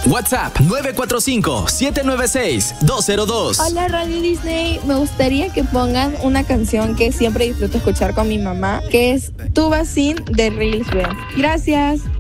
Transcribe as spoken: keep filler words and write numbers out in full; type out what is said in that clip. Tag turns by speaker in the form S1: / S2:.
S1: WhatsApp nueve cuatro cinco, siete nueve seis, dos cero dos.
S2: Hola Radio Disney, me gustaría que pongan una canción que siempre disfruto escuchar con mi mamá, que es Tu Sin de Reels Band. Gracias.